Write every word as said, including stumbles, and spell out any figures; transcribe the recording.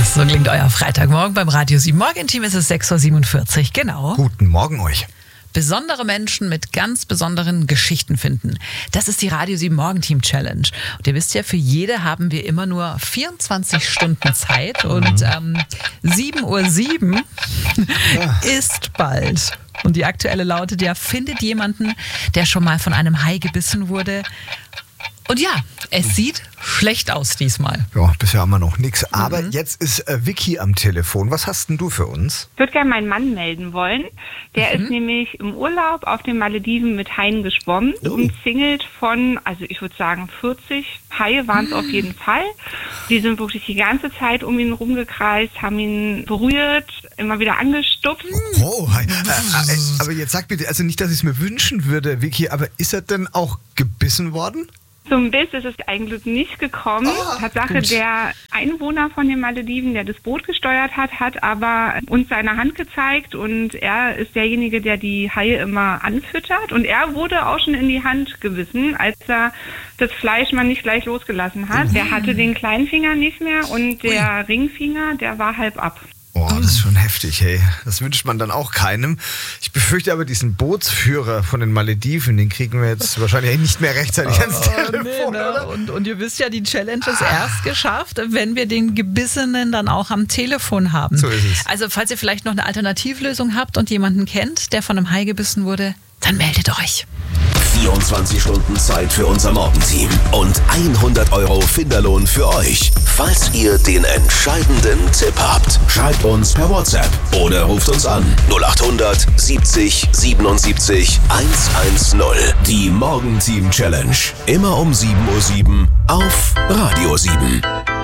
So klingt euer Freitagmorgen beim Radio sieben Morgenteam. Es ist sechs Uhr siebenundvierzig, genau. Guten Morgen euch. Besondere Menschen mit ganz besonderen Geschichten finden. Das ist die Radio sieben Morgenteam Challenge. Und ihr wisst ja, für jede haben wir immer nur vierundzwanzig Stunden Zeit. Und ähm, sieben Uhr sieben ist bald. Und die aktuelle lautet ja, findet jemanden, der schon mal von einem Hai gebissen wurde. Und ja, es sieht schlecht aus diesmal. Ja, bisher haben wir noch nichts. Aber mhm. jetzt ist äh, Vicky am Telefon. Was hast denn du für uns? Ich würde gerne meinen Mann melden wollen. Der Mhm. ist nämlich im Urlaub auf den Malediven mit Haien geschwommen, Oh. umzingelt von, also ich würde sagen vierzig Haie waren es auf jeden Fall. Die sind wirklich die ganze Zeit um ihn rumgekreist, haben ihn berührt, immer wieder angestupft. Oh, hi. äh, äh, aber jetzt sag bitte, also nicht, dass ich es mir wünschen würde, Vicky, aber ist er denn auch gebissen worden? Zum Biss ist es eigentlich nicht gekommen. Ah, Tatsache, gut. der Einwohner von den Malediven, der das Boot gesteuert hat, hat aber uns seine Hand gezeigt und er ist derjenige, der die Haie immer anfüttert und er wurde auch schon in die Hand gebissen, als er das Fleisch mal nicht gleich losgelassen hat. Der hatte den kleinen Finger nicht mehr und der Ringfinger, der war halb ab. Oh, das ist schon heftig, hey. Das wünscht man dann auch keinem. Ich befürchte aber, diesen Bootsführer von den Malediven, den kriegen wir jetzt wahrscheinlich nicht mehr rechtzeitig ans Telefon, Nee, ne? oder? und, und ihr wisst ja, die Challenge ist erst geschafft, wenn wir den Gebissenen dann auch am Telefon haben. So ist es. Also falls ihr vielleicht noch eine Alternativlösung habt und jemanden kennt, der von einem Hai gebissen wurde, dann meldet euch. vierundzwanzig Stunden Zeit für unser Morgenteam und hundert Euro Finderlohn für euch. Falls ihr den entscheidenden Tipp habt, schreibt uns per WhatsApp oder ruft uns an null acht hundert siebzig siebenundsiebzig hundertzehn. Die Morgenteam Challenge. Immer um sieben Uhr sieben auf Radio sieben.